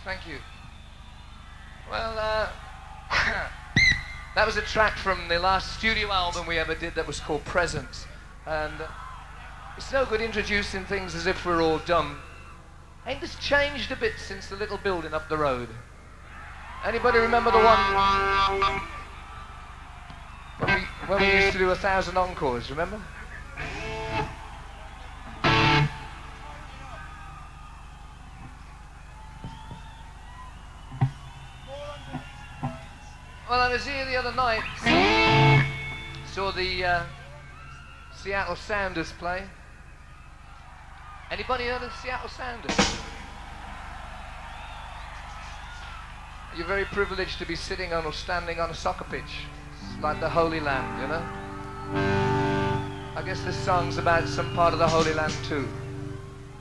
Thank you. Well, that was a track from the last studio album we ever did that was called Presents. And it's no good introducing things as if we're all dumb. Ain't this changed a bit since the little building up the road? Anybody remember the one when we used to do 1,000 encores, remember? Well, I was here the other night, saw the Seattle Sounders play. Anybody heard of Seattle Sounders? You're very privileged to be sitting on or standing on a soccer pitch. It's like the Holy Land, you know? I guess this song's about some part of the Holy Land too.